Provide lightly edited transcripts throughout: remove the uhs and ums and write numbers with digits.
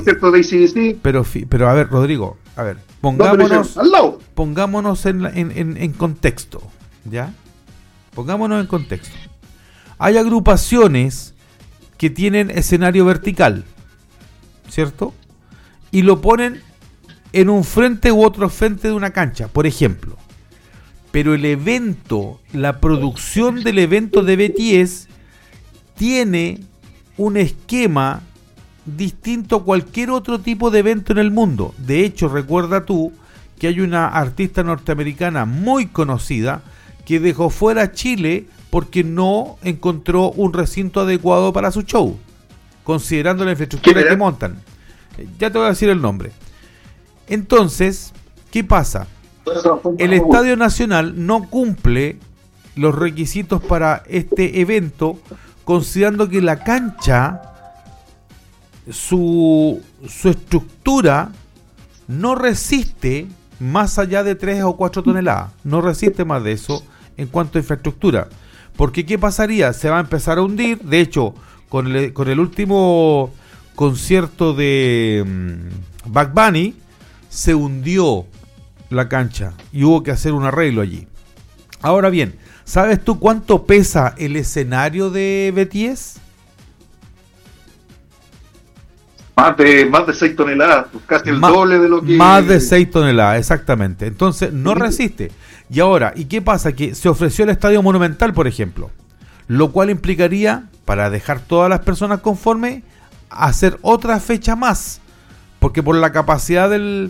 concierto de AC/DC. Pero a ver, Rodrigo, pongámonos en contexto, ¿ya? Pongámonos en contexto. Hay agrupaciones que tienen escenario vertical, ¿cierto? Y lo ponen en un frente u otro frente de una cancha, por ejemplo. Pero el evento, la producción del evento de BTS tiene un esquema distinto a cualquier otro tipo de evento en el mundo. De hecho, recuerda tú que hay una artista norteamericana muy conocida que dejó fuera Chile porque no encontró un recinto adecuado para su show, considerando la infraestructura que montan. Ya te voy a decir el nombre. Entonces, ¿qué pasa? El Estadio Nacional no cumple los requisitos para este evento, considerando que la cancha, su estructura no resiste más allá de 3 o 4 toneladas. No resiste más de eso en cuanto a infraestructura. Porque ¿qué pasaría? Se va a empezar a hundir. De hecho, con el último concierto de Bad Bunny, se hundió la cancha y hubo que hacer un arreglo allí. Ahora bien, ¿sabes tú cuánto pesa el escenario de BTS? Más de 6 toneladas, casi el doble de lo que... Más de 6 toneladas, exactamente. Entonces, no resiste. Y ahora, ¿y qué pasa? Que se ofreció el Estadio Monumental, por ejemplo, lo cual implicaría, para dejar todas las personas conformes, hacer otra fecha más, porque por la capacidad del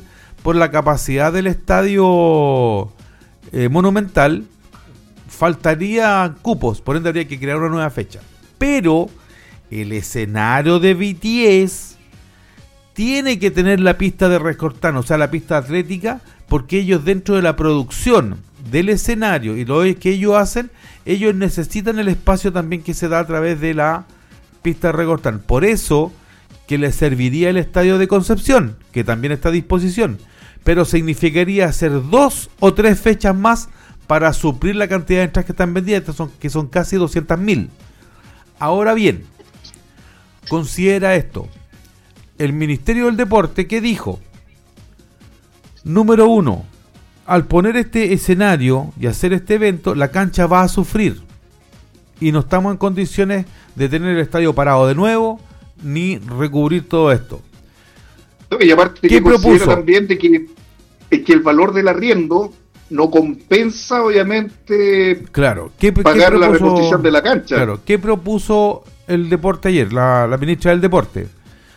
Estadio Monumental faltaría cupos, por ende habría que crear una nueva fecha. Pero el escenario de BTS tiene que tener la pista de Rescortano, o sea, la pista atlética, porque ellos, dentro de la producción del escenario y lo que ellos hacen, ellos necesitan el espacio también que se da a través de la pista de Rescortano. Por eso que les serviría el estadio de Concepción, que también está a disposición, pero significaría hacer 2 o 3 fechas más para suplir la cantidad de entradas que están vendidas, que son casi 200.000. Ahora bien, considera esto. El Ministerio del Deporte, ¿qué dijo? Número 1, al poner este escenario y hacer este evento, la cancha va a sufrir. Y no estamos en condiciones de tener el estadio parado de nuevo, ni recubrir todo esto. Y aparte que considera también de que el valor del arriendo no compensa, obviamente, claro, pagar la reconstrucción de la cancha. Claro, ¿qué propuso el deporte ayer, la ministra del Deporte?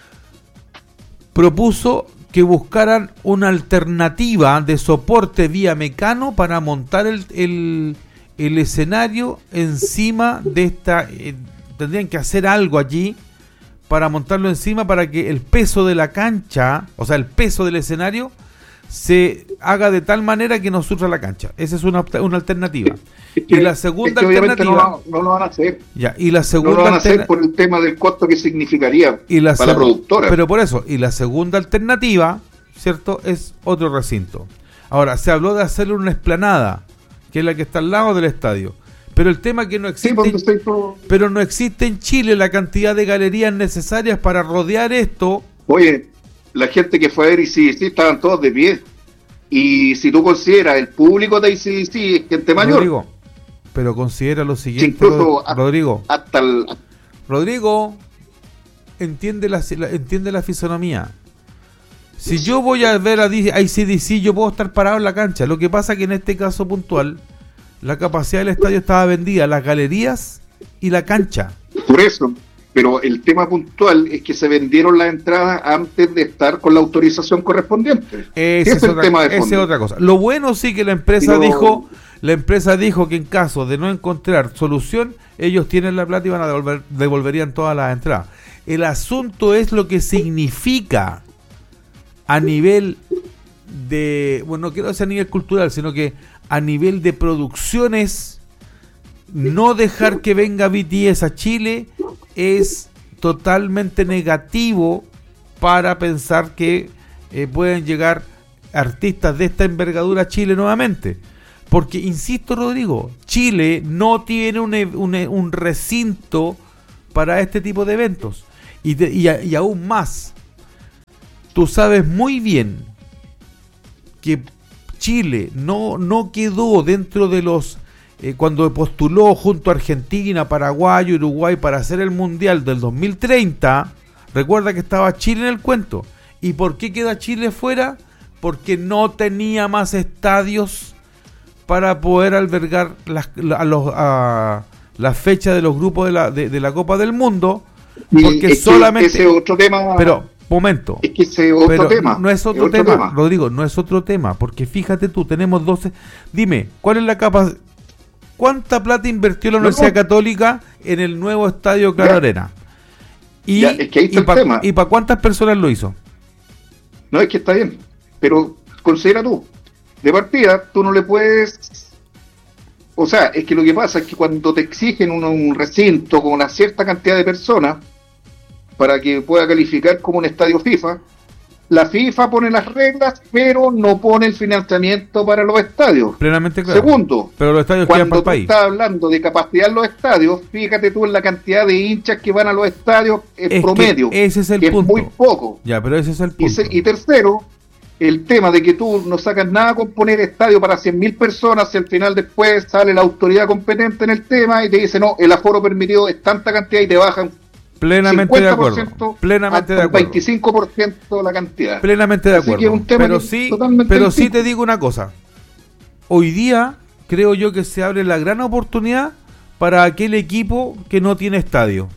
Propuso que buscaran una alternativa de soporte vía mecano para montar el escenario encima de esta. Tendrían que hacer algo allí para montarlo encima, para que el peso de la cancha, o sea, el peso del escenario, se haga de tal manera que no sufra la cancha. Esa es una alternativa. Y la segunda alternativa... No lo van a hacer. Ya, y la segunda no lo van a hacer por el tema del costo que significaría para la productora. Pero por eso, y la segunda alternativa, ¿cierto?, es otro recinto. Ahora, se habló de hacerle una explanada, que es la que está al lado del estadio. Pero el tema es que no existe, pero no existe en Chile la cantidad de galerías necesarias para rodear esto. Oye, la gente que fue a ver AC/DC estaban todos de pie. Y si tú consideras el público de AC/DC es gente mayor. Rodrigo, pero considera lo siguiente, incluso Rodrigo. Hasta Rodrigo, entiende la fisonomía. Si yo voy a ver a AC/DC, yo puedo estar parado en la cancha. Lo que pasa es que en este caso puntual, la capacidad del estadio estaba vendida, las galerías y la cancha. Por eso, pero el tema puntual es que se vendieron las entradas antes de estar con la autorización correspondiente. Ese es otra cosa. Lo bueno sí que la empresa dijo que en caso de no encontrar solución, ellos tienen la plata y van a devolverían todas las entradas. El asunto es lo que significa a nivel de, bueno, no quiero decir a nivel cultural, sino que a nivel de producciones, no dejar que venga BTS a Chile es totalmente negativo para pensar que pueden llegar artistas de esta envergadura a Chile nuevamente. Porque, insisto, Rodrigo, Chile no tiene un recinto para este tipo de eventos. Y aún más, tú sabes muy bien que Chile no quedó dentro de los... cuando postuló junto a Argentina, Paraguay y Uruguay para hacer el Mundial del 2030, recuerda que estaba Chile en el cuento. ¿Y por qué queda Chile fuera? Porque no tenía más estadios para poder albergar la fecha de los grupos de la Copa del Mundo, porque solamente... Ese otro tema... Pero, momento. Es que ese otro tema. No es otro tema, Rodrigo, no es otro tema, porque fíjate tú, tenemos 12... Dime, ¿cuál es la capacidad? ¿Cuánta plata invirtió la Universidad Católica en el nuevo estadio Claro Arena? Y para cuántas personas lo hizo. No, es que está bien, pero considera tú, de partida, tú no le puedes... O sea, es que lo que pasa es que cuando te exigen un recinto con una cierta cantidad de personas para que pueda calificar como un estadio FIFA, la FIFA pone las reglas, pero no pone el financiamiento para los estadios. Plenamente claro. Segundo, pero los estadios cuando tú estás hablando de capacidad en los estadios, fíjate tú en la cantidad de hinchas que van a los estadios en promedio. Ese es el punto. Es muy poco. Ya, pero ese es el punto. Y tercero, el tema de que tú no sacas nada con poner estadio para 100.000 personas y al final después sale la autoridad competente en el tema y te dice, no, el aforo permitido es tanta cantidad y te bajan plenamente de acuerdo. Plenamente de acuerdo. 25% la cantidad. Plenamente de acuerdo. Pero sí te digo una cosa. Hoy día creo yo que se abre la gran oportunidad para aquel equipo que no tiene estadio.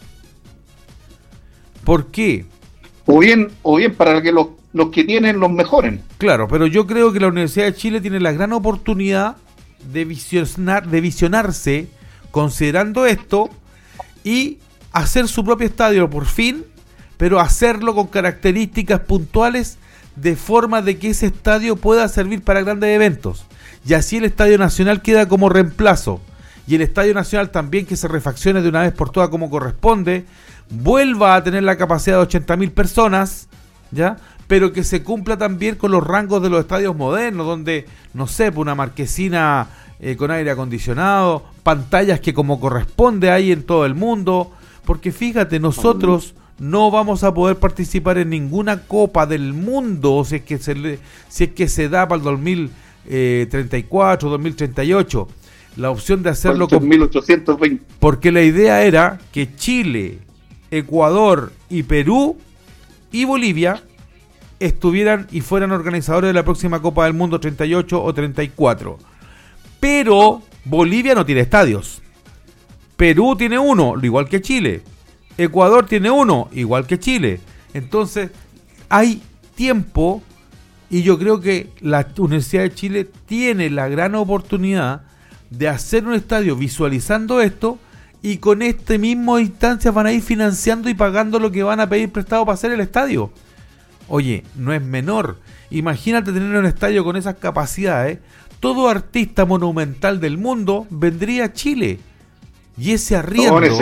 ¿Por qué? O bien para que los que tienen los mejoren. Claro, pero yo creo que la Universidad de Chile tiene la gran oportunidad de visionarse considerando esto y hacer su propio estadio por fin, pero hacerlo con características puntuales de forma de que ese estadio pueda servir para grandes eventos. Y así el Estadio Nacional queda como reemplazo. Y el Estadio Nacional también que se refaccione de una vez por todas como corresponde, vuelva a tener la capacidad de 80.000 personas, ¿ya? Pero que se cumpla también con los rangos de los estadios modernos, donde, no sé, una marquesina con aire acondicionado, pantallas que como corresponde hay en todo el mundo, porque fíjate, nosotros no vamos a poder participar en ninguna Copa del Mundo si es que se da para el 2034, 2038, la opción de hacerlo con 1820. Porque la idea era que Chile, Ecuador y Perú y Bolivia estuvieran y fueran organizadores de la próxima Copa del Mundo 38 o 34. Pero Bolivia no tiene estadios. Perú tiene uno, igual que Chile. Ecuador tiene uno, igual que Chile. Entonces, hay tiempo y yo creo que la Universidad de Chile tiene la gran oportunidad de hacer un estadio visualizando esto y con este mismo instancias van a ir financiando y pagando lo que van a pedir prestado para hacer el estadio. Oye, no es menor. Imagínate tener un estadio con esas capacidades. Todo artista monumental del mundo vendría a Chile. Y ese arriendo... No,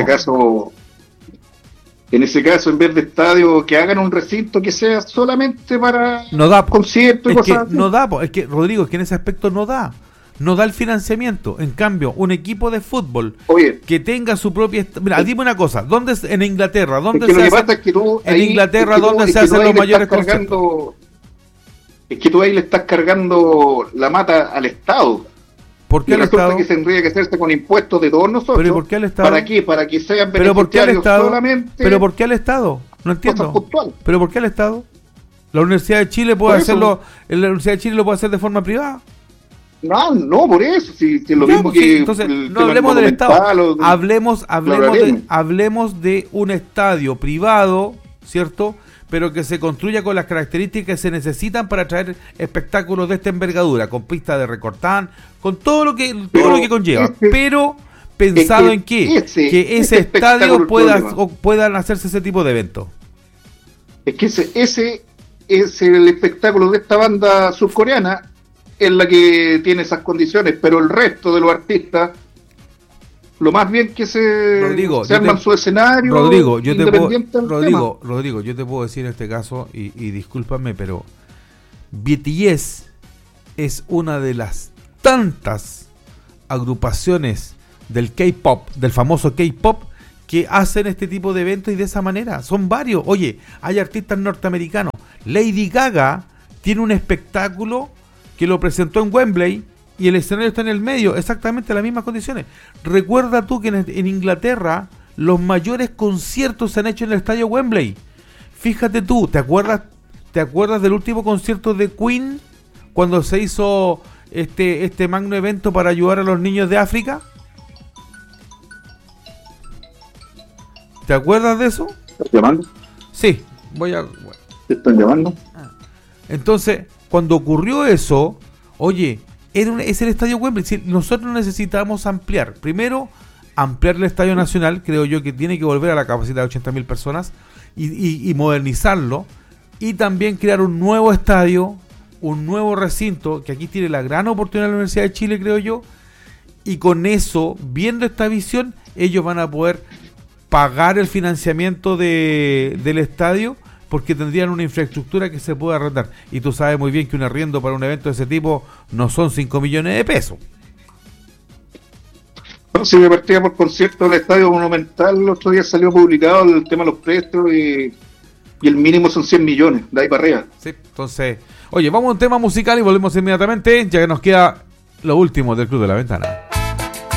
en ese caso, en vez de estadio, que hagan un recinto que sea solamente para conciertos y cosas así. No da, es que, Rodrigo, es que en ese aspecto no da el financiamiento. En cambio, un equipo de fútbol que tenga su propia... Mira, dime una cosa, ¿dónde en Inglaterra? ¿Dónde se hacen los mayores conciertos? Es que tú ahí le estás cargando la mata al Estado. ¿Por qué al Estado? Que tendría que hacerse con impuestos de todos nosotros. ¿Pero por qué al Estado? ¿Para qué? Para que sean beneficiarios solamente. ¿Pero por qué al Estado? No entiendo. ¿Pero por qué al Estado? ¿La Universidad de Chile puede hacerlo? ¿La Universidad de Chile lo puede hacer de forma privada? No, por eso. Si lo mismo pues que. Entonces, no hablemos del Estado. Hablemos de un estadio privado, ¿cierto? Pero que se construya con las características que se necesitan para traer espectáculos de esta envergadura, con pistas de recortán, con todo lo que conlleva, pero pensado en que ese estadio puedan hacerse ese tipo de eventos. Es que ese es el espectáculo de esta banda surcoreana, es la que tiene esas condiciones, pero el resto de los artistas, lo más bien que se arman su escenario. Rodrigo, yo te puedo decir en este caso, y discúlpame, pero BTS es una de las tantas agrupaciones del K-pop, del famoso K-pop, que hacen este tipo de eventos y de esa manera. Son varios. Oye, hay artistas norteamericanos. Lady Gaga tiene un espectáculo que lo presentó en Wembley y el escenario está en el medio, exactamente las mismas condiciones. Recuerda tú que en Inglaterra los mayores conciertos se han hecho en el estadio Wembley. Fíjate tú, ¿te acuerdas del último concierto de Queen cuando se hizo este magno evento para ayudar a los niños de África? ¿Te acuerdas de eso? ¿Estás llamando? Sí, ¿Te están llamando? Entonces, cuando ocurrió eso, oye, es el estadio Wembley. Si nosotros necesitamos ampliar. Primero, ampliar el Estadio Nacional, creo yo que tiene que volver a la capacidad de 80.000 personas y modernizarlo. Y también crear un nuevo estadio, un nuevo recinto, que aquí tiene la gran oportunidad de la Universidad de Chile, creo yo. Y con eso, viendo esta visión, ellos van a poder pagar el financiamiento del estadio, porque tendrían una infraestructura que se puede arrendar. Y tú sabes muy bien que un arriendo para un evento de ese tipo no son 5 millones de pesos. No, si me partía por concierto del Estadio Monumental, el otro día salió publicado el tema de los precios y el mínimo son 100 millones, de ahí para arriba. Sí, entonces, oye, vamos a un tema musical y volvemos inmediatamente, ya que nos queda lo último del Club de la Ventana.